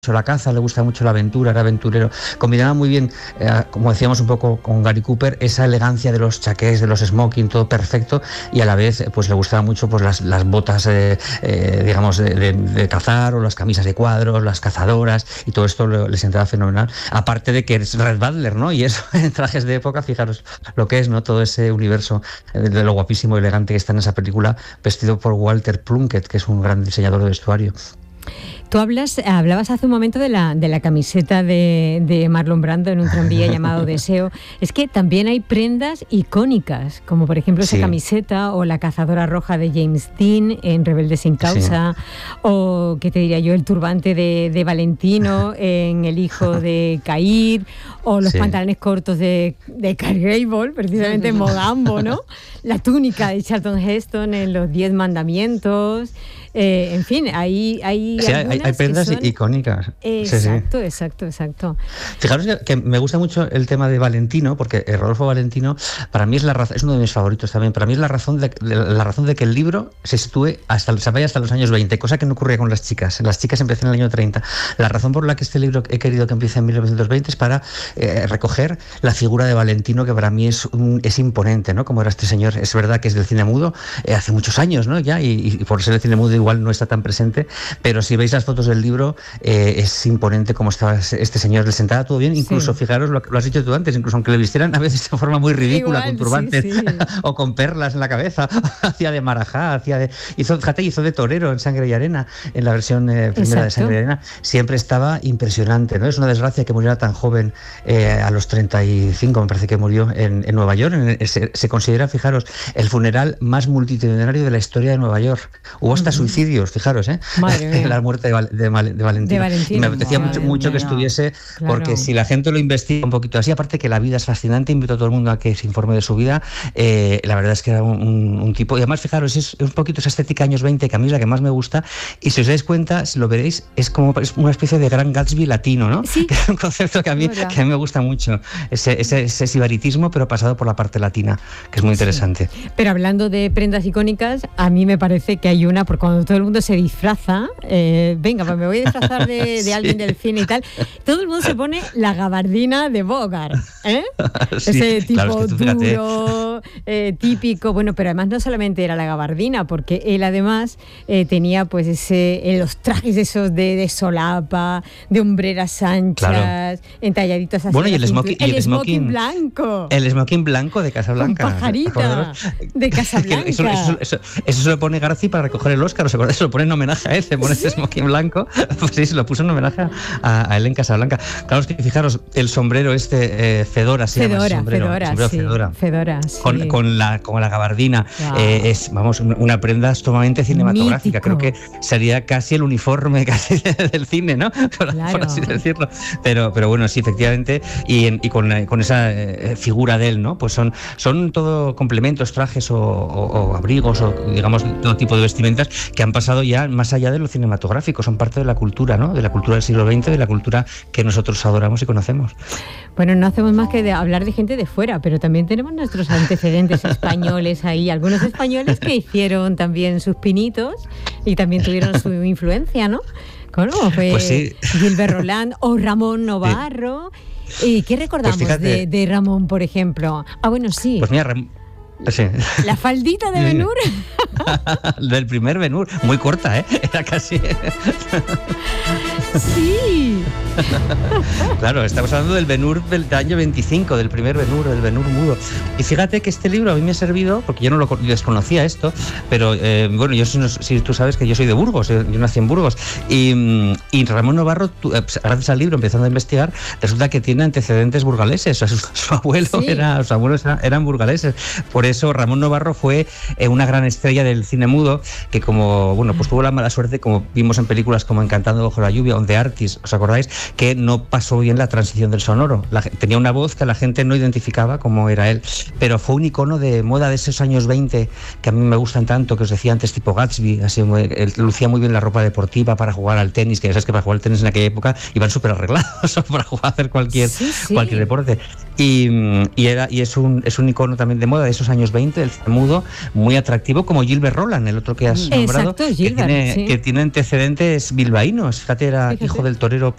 la caza, le gusta mucho la aventura, era aventurero. Combinaba muy bien, como decíamos un poco con Gary Cooper, esa elegancia de los chaqués, de los smoking, todo perfecto, y a la vez pues le gustaba mucho pues las botas digamos de cazar, o las camisas de cuadros, las cazadoras, y todo esto le sentaba fenomenal. Aparte de que es Red Butler, ¿no? Y eso en trajes de época, fijaros lo que es, ¿no? Todo ese universo de lo guapísimo y elegante que está en esa película, vestido por Walter Plunkett, que es un gran diseñador de vestuario. Tú hablabas hace un momento de la camiseta de Marlon Brando en un tranvía llamado Deseo. Es que también hay prendas icónicas, como por ejemplo esa camiseta, o la cazadora roja de James Dean en Rebelde sin causa, o, ¿qué te diría yo?, el turbante de Valentino en El hijo de Caín, o los pantalones cortos de Clark Gable, precisamente en Mogambo, ¿no? La túnica de Charlton Heston en Los 10 mandamientos. En fin, hay prendas icónicas. Exacto. Fijaros que me gusta mucho el tema de Valentino, porque Rodolfo Valentino para mí es uno de mis favoritos también. Para mí es la razón de que el libro se sitúe se vaya hasta los años 20, cosa que no ocurría con las chicas. Las chicas empiezan en el año 30. La razón por la que este libro he querido que empiece en 1920 es para recoger la figura de Valentino, que para mí es imponente, ¿no? Como era este señor. Es verdad que es del cine mudo hace muchos años, ¿no? Ya, y por ser el cine mudo igual no está tan presente, pero si veis las fotos del libro es imponente cómo estaba este señor. Le sentaba todo bien, incluso fijaros lo has dicho tú antes, incluso aunque le vistieran a veces de forma muy ridícula, igual, con turbantes o con perlas en la cabeza, hacía de marajá, hizo de torero en Sangre y Arena, en la versión primera de Sangre y Arena. Siempre estaba impresionante, ¿no? Es una desgracia que muriera tan joven, a los 35 me parece que murió en Nueva York. Se considera, fijaros, el funeral más multitudinario de la historia de Nueva York. Hubo hasta suicidios, fijaros, la muerte de Valentino. Y me apetecía mucho que estuviese, porque si la gente lo investiga un poquito así, aparte que la vida es fascinante, invito a todo el mundo a que se informe de su vida. La verdad es que era un tipo, y además fijaros, es un poquito esa estética años 20 que a mí es la que más me gusta, y si os dais cuenta, si lo veréis, es una especie de Gran Gatsby latino, ¿no? ¿Sí? Que es un concepto que a mí me gusta mucho, ese sibaritismo, pero pasado por la parte latina, que es muy interesante. Pero hablando de prendas icónicas, a mí me parece que hay una, porque cuando todo el mundo se disfraza, venga, pues me voy a disfrazar de alguien del cine y tal, todo el mundo se pone la gabardina de Bogart, ese tipo duro, típico, bueno, pero además no solamente era la gabardina, porque él además tenía pues los trajes esos de solapa, de hombreras anchas, entalladitos así. Bueno, y el smoking blanco. El smoking blanco de Casablanca. Con pajarita de Casablanca. Eso se lo pone Garci para recoger el Oscar, ¿os acordáis? Se lo pone en homenaje a él, se pone ese smoking blanco. Pues sí, se lo puso en homenaje a él en Casablanca. Claro, es que fijaros, el sombrero Fedora, con la gabardina. Es, una prenda sumamente cinematográfica. Mítico. Creo que sería casi el uniforme del cine, ¿no? Por así decirlo. Pero bueno, sí, efectivamente, y con esa figura de él, ¿no? Pues son todo complementos, trajes o abrigos, o digamos todo tipo de vestimentas que han pasado ya más allá de lo cinematográfico, son parte de la cultura, ¿no? De la cultura del siglo XX, de la cultura que nosotros adoramos y conocemos. Bueno, no hacemos más que hablar de gente de fuera, pero también tenemos nuestros antecedentes españoles ahí, algunos españoles que hicieron también sus pinitos y también tuvieron su influencia, ¿no? ¿Cómo fue? Pues sí. Gilbert Roland o Ramón Novarro. ¿Y qué recordamos de Ramón, por ejemplo? Bueno, sí. Pues mira, sí. La faldita de Ben-Hur. Del primer Ben-Hur, muy corta, era casi. Sí. Claro, estamos hablando del Ben-Hur del año 25, del primer Ben-Hur, del Ben-Hur mudo. Y fíjate que este libro a mí me ha servido, porque yo no desconocía esto, pero bueno, yo si tú sabes que yo soy de Burgos, yo nací en Burgos, y Ramón Novarro, gracias al libro, empezando a investigar, resulta que tiene antecedentes burgaleses. O sea, su abuelo eran burgaleses. Por eso Ramón Novarro fue una gran estrella del cine mudo, que pues tuvo la mala suerte, como vimos en películas como Encantando bajo la lluvia o The Artist, ¿os acordáis? Que no pasó bien la transición del sonoro. Tenía una voz que la gente no identificaba como era él, pero fue un icono de moda de esos años 20 que a mí me gustan tanto, que os decía antes, tipo Gatsby, así, él lucía muy bien la ropa deportiva para jugar al tenis, que ya sabes que para jugar al tenis en aquella época iban súper arreglados para hacer cualquier deporte. Y es un icono también de moda de esos años años 20, el mudo, muy atractivo, como Gilbert Roland, el otro que has nombrado. Exacto, Gilbert, que tiene antecedentes bilbaínos. Fíjate, era hijo del torero